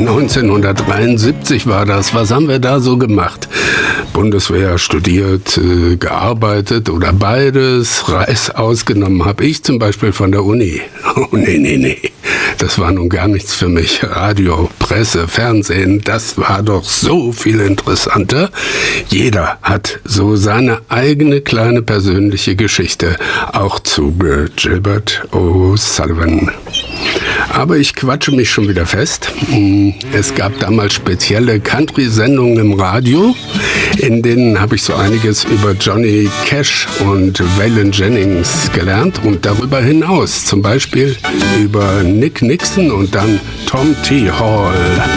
1973 war das. Was haben wir da so gemacht? Bundeswehr, studiert, gearbeitet oder beides. Reis ausgenommen habe ich zum Beispiel von der Uni. Oh, nee. Das war nun gar nichts für mich. Radio, Presse, Fernsehen, das war doch so viel interessanter. Jeder hat so seine eigene kleine persönliche Geschichte. Auch zu Gilbert O'Sullivan. Aber ich quatsche mich schon wieder fest. Es gab damals spezielle Country-Sendungen im Radio. In denen habe ich so einiges über Johnny Cash und Waylon Jennings gelernt und darüber hinaus zum Beispiel über Nick Nixon und dann Tom T. Hall.